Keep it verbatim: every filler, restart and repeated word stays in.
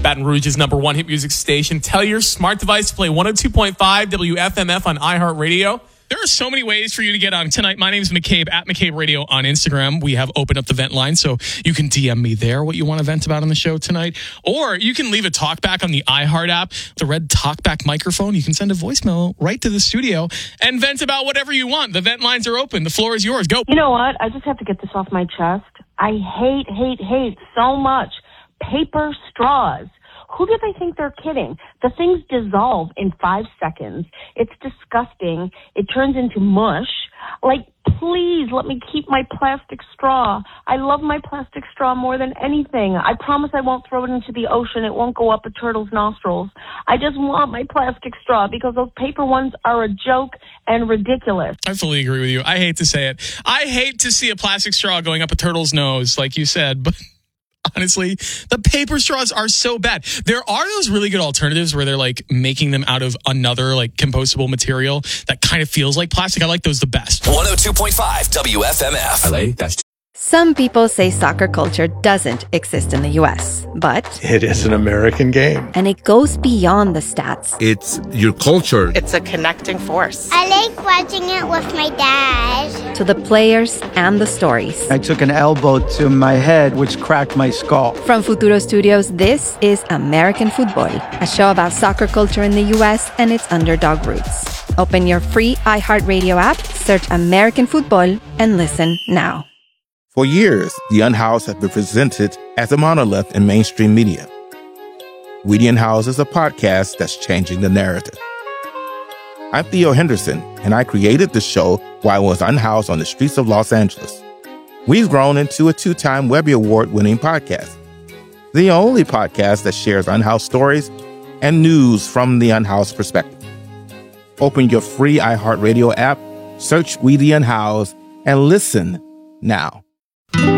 Baton Rouge's number one hit music station. Tell your smart device to play one oh two point five W F M F on iHeartRadio. There are so many ways for you to get on tonight. My name is McCabe, at McCabe Radio on Instagram. We have opened up the vent line, so you can D M me there what you want to vent about on the show tonight. Or you can leave a talkback on the iHeart app, the red talkback microphone. You can send a voicemail right to the studio and vent about whatever you want. The vent lines are open. The floor is yours. Go. You know what? I just have to get this off my chest. I hate, hate, hate so much paper straws. Who do they think they're kidding? The things dissolve in five seconds. It's disgusting. It turns into mush. Like, please let me keep my plastic straw. I love my plastic straw more than anything. I promise I won't throw it into the ocean. It won't go up a turtle's nostrils. I just want my plastic straw because those paper ones are a joke and ridiculous. I fully agree with you. I hate to say it. I hate to see a plastic straw going up a turtle's nose, like you said, but honestly, the paper straws are so bad. There are those really good alternatives where they're like making them out of another like compostable material that kind of feels like plastic. I like those the best. one oh two point five W F M F. L A. Some people say soccer culture doesn't exist in the U S, but it is an American game. And it goes beyond the stats. It's your culture. It's a connecting force. I like watching it with my dad. To the players and the stories. I took an elbow to my head, which cracked my skull. From Futuro Studios, this is American Football, a show about soccer culture in the U S and its underdog roots. Open your free iHeartRadio app, search American Football, and listen now. For years, The Unhoused has been presented as a monolith in mainstream media. We the Unhoused is a podcast that's changing the narrative. I'm Theo Henderson, and I created the show while I was unhoused on the streets of Los Angeles. We've grown into a two-time Webby Award-winning podcast, the only podcast that shares unhoused stories and news from the unhoused perspective. Open your free iHeartRadio app, search We the Unhoused, and listen now.